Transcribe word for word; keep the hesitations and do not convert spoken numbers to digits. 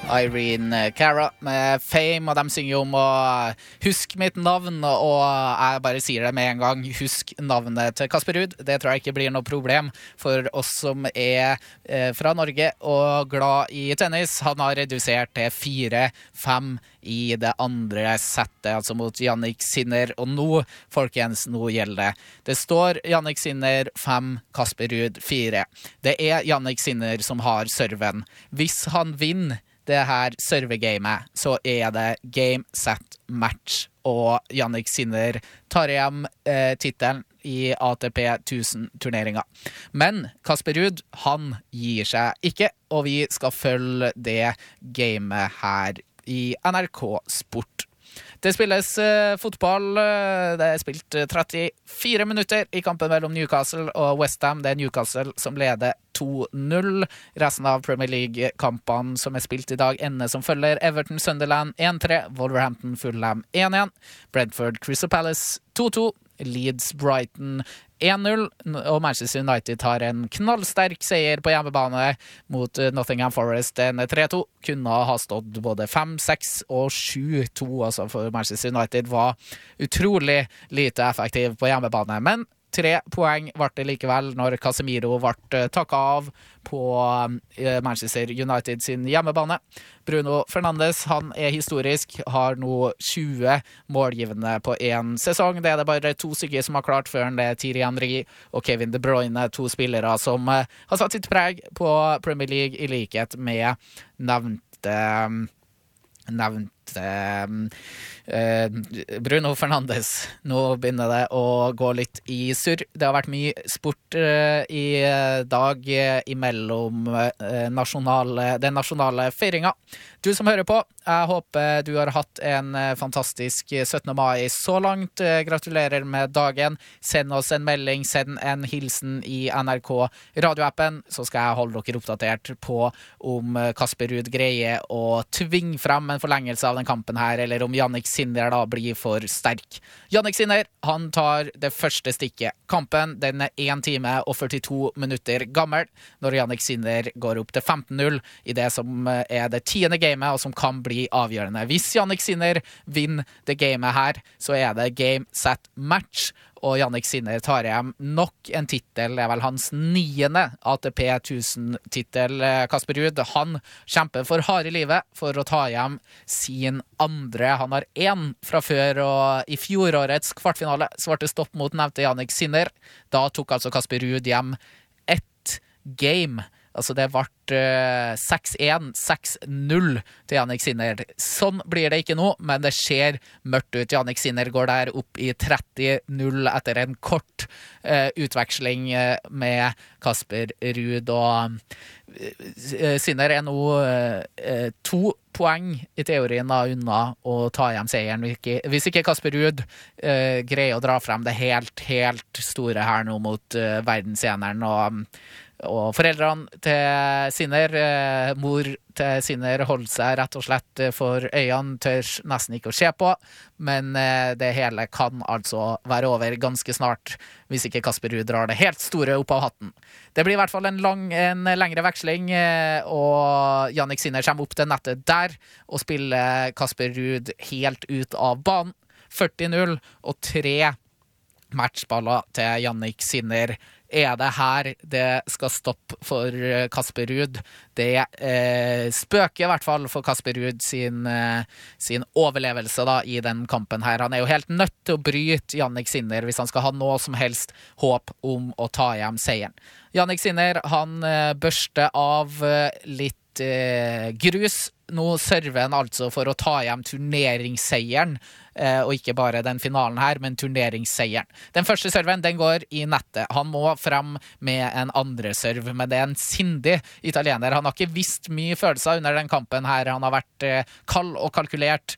Irene Cara med Fame, og de synger om å huske mitt navn, og jeg bare sier det med en gang, husk navnet til Kasper Ruud. Det tror jeg ikke blir noe problem for oss som er eh, fra Norge og glad i tennis. Han har redusert til fire fem i det andre settet, altså mot Jannik Sinner, og nå, folkens, nå gjelder det. Det står Jannik Sinner fem, Kasper Ruud fire. Det er Jannik Sinner som har serven. Hvis han vinner det her servegamet, så er det game, set, match, og Jannik Sinner tar hjem eh, titelen i A T P tusen-turneringen. Men Kasper Ruud, han gir seg ikke, og vi skal følge det gamet her i N R K Sport. Det spilles uh, fotball. Det er spilt trettifire minutter i kampen mellom Newcastle og West Ham. Det er Newcastle som leder to null. Resten av Premier League-kampene som er spilt i dag ender som følger: Everton Sunderland en tre, Wolverhampton Fulham en en, Brentford Crystal Palace to to, Leeds Brighton en null, og Manchester United har en knallsterk seier på hjemmebane mot Nottingham Forest, en tre to. Kunne ha stått både fem seks og sju to, altså, for Manchester United var utrolig lite effektiv på hjemmebane, men tre poeng ble det likevel når Casemiro ble takket av på Manchester United sin hjemmebane. Bruno Fernandes, han er historisk, har nå tjue målgivende på en sesong. Det er det bare to stykker som har klart før, det er Thierry Henry og Kevin De Bruyne, to spillere som har satt sitt preg på Premier League i likhet med nevnte nevnt eh, Bruno Fernandes. Nå begynner det å gå litt i surr. Det har vært mye sport eh, i dag eh, imellom eh, nasjonale, den nasjonale feiringa. Du som hører på, jeg håper du har hatt en eh, fantastisk syttende mai så langt. Eh, gratulerer med dagen. Send oss en melding, send en hilsen i N R K radioappen, så skal jeg holde dere oppdatert på om Kasper Ruud greier å tvinge frem en forlengelse av den kampen her, eller om Jannik Sinner da blir for sterk. Jannik Sinner, han tar det første stikket. Kampen, den er en time og førtito minutter gammel, når Jannik Sinner går opp til femten null i det som er det tiende gamet, og som kan bli avgjørende. Hvis Jannik Sinner vinner det gamet her, så er det game, set, match, og Jannik Sinner tar hjem nok en titel, det er vel hans niende A T P tusen-titel. Kasper Ruud, han kjemper for harde livet for å ta hjem sin andre. Han har en fra før, og i fjorårets kvartfinale svarte stopp mot nevnte Jannik Sinner. Da tok altså Kasper Ruud hjem ett game. Altså det ble uh, seks en, seks null til Jannik Sinner. Sånn blir det ikke nå, men det ser mørkt ut. Jannik Sinner går der opp i tretti null etter en kort uh, utveksling uh, med Kasper Ruud. Og uh, Sinner er nå uh, to poeng i teorien da, unna å ta hjem seieren. Hvis ikke Kasper Ruud uh, greier å dra frem det helt, helt store her nå mot uh, verdenseneren, og Og foreldrene til Sinner, eh, mor til Sinner, holder seg rett og slett for øynene, tør nesten ikke å se på, men eh, det hele kan altså være over ganske snart, hvis ikke Kasper Ruud drar det helt store opp av hatten. Det blir i hvert fall en, lang, en lengre veksling, eh, og Jannik Sinner kommer opp til nettet der, og spiller Kasper Ruud helt ut av banen. førti null og tre matchballer til Jannik Sinner. Er det her det skal stoppe for Kasper Ruud? Det eh, spøker i hvert fall for Kasper Ruud sin, eh, sin overlevelse da, i den kampen her. Han er jo helt nødt til å bryte Jannik Sinner hvis han skal ha noe som helst håp om å ta hjem seieren. Jannik Sinner, han eh, børster av eh, litt eh, grus. Nå server han altså for å ta hjem turneringsseieren, eh, og ikke bare den finalen her, men turneringsseieren. Den første serven, den går i nettet. Han må frem med en andre serv, men det er en sindig italiener. Han har ikke visst mye følelser under den kampen her. Han har vært eh, kald og kalkulert